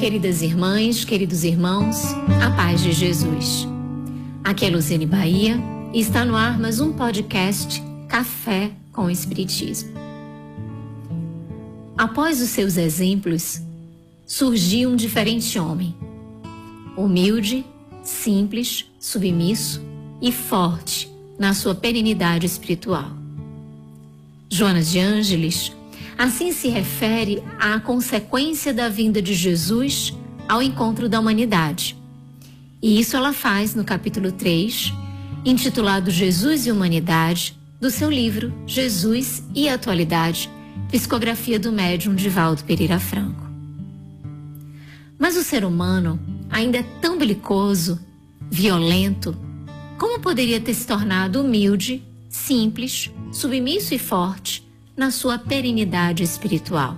Queridas irmãs, queridos irmãos, a paz de Jesus. Aqui é Luziane Bahia e está no ar mais um podcast Café com o Espiritismo. Após os seus exemplos, surgiu um diferente homem, humilde, simples, submisso e forte na sua perenidade espiritual. Joana de Ângeles assim se refere à consequência da vinda de Jesus ao encontro da humanidade. E isso ela faz no capítulo 3, intitulado Jesus e Humanidade, do seu livro Jesus e Atualidade, psicografia do médium Divaldo Pereira Franco. Mas o ser humano ainda é tão belicoso, violento, como poderia ter se tornado humilde, simples, submisso e forte na sua perenidade espiritual?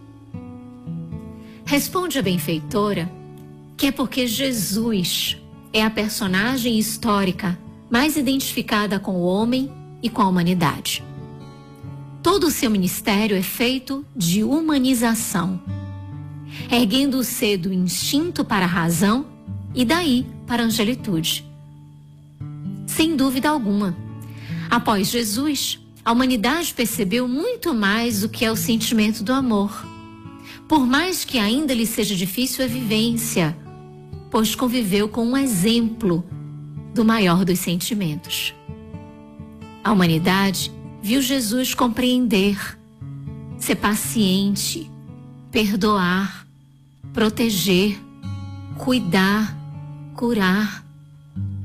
Responde a benfeitora que é porque Jesus é a personagem histórica mais identificada com o homem e com a humanidade. Todo o seu ministério é feito de humanização, erguendo-se do instinto para a razão e daí para a angelitude. Sem dúvida alguma, após Jesus, a humanidade percebeu muito mais o que é o sentimento do amor, por mais que ainda lhe seja difícil a vivência, pois conviveu com um exemplo do maior dos sentimentos. A humanidade viu Jesus compreender, ser paciente, perdoar, proteger, cuidar, curar,